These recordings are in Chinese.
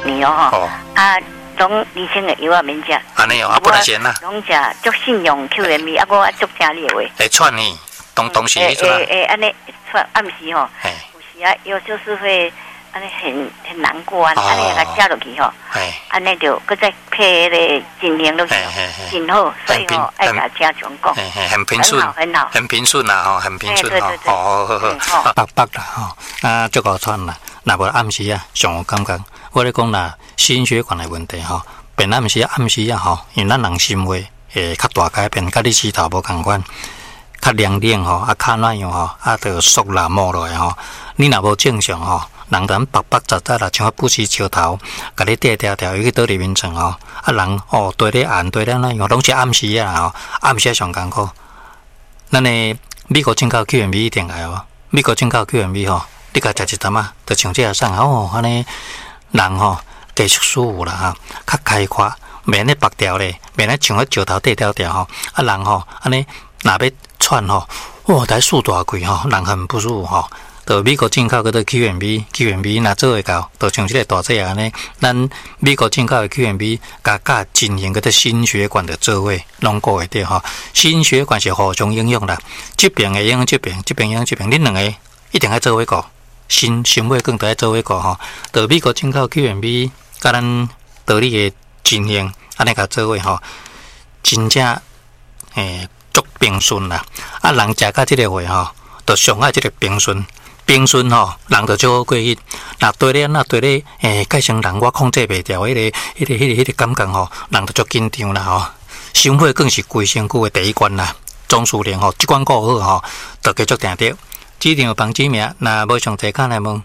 年哦，拢2000个药啊免食。 安尼哦，不能闲啦。 拢食足信用 QMB， 我足听你的话。 会串呢，东西出来。 安尼串暗时吼，有时啊，有就是会安尼很难过啊，安尼给它加落去吼，安尼就搁再配个精灵落去，真好，所以吼爱甲家长讲， 很平顺，很平顺啦吼，很平顺吼。好，北啦吼，足够串啦。若无暗时啊，上有感觉，我咧讲啦，心血管的问题吼，便暗时啊吼，因为咱人心话会较大改变，甲你石头无共款。较凉冷吼，较软样吼，就缩啦摸落来吼。你若无正常吼，人咱白白杂杂啦，像不时石头，甲你调，又去倒入眠床吼。人对咧暗对咧那样，拢是暗时啊吼，暗时上艰苦。咱的美国进口 QMB 一定来哦，美国进口 QMB 吼，你甲食一啖啊，就像这样上安尼人吼，继续舒服啦较开阔，免咧白条咧，免咧像个石头调吼，人吼安尼若要喘吼，台数大贵吼，人很不舒服吼。就美国进口嗰个 QMB 若做会到，就像这个大只安尼，咱美国进口的 QMB 加进行嗰个心血管的做位，拢顾会到吼。心血管是互相影响啦，这边会影响这边，影响这边，恁两个一定要做位顾，心血更得要做位顾吼。就美国进口 QMB 甲咱道理的进行安尼甲做位吼，真正足平顺啦，人食到这个话吼，就上爱这个平顺吼，人就足好过去。若对咧，介生人我控制袂掉，迄个感觉吼，人就足紧张啦吼。心血更是规身躯的第一关啦，总司令吼，这关顾好吼，就继续定着。指定房子名，若无详细看来问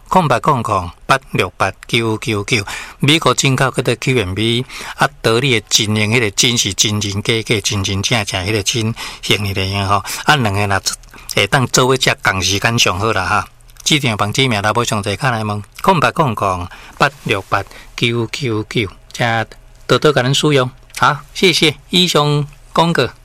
，0800868999，美国进口嗰个 QMB， 道理的真用，迄个真是真真假假，真真正正，迄个真行迄个样吼。两个若会当做伙食共时间上好啦哈。指定房子名，若无详细看来问，0800868999，加多多甲咱使用。好，谢谢医生讲过。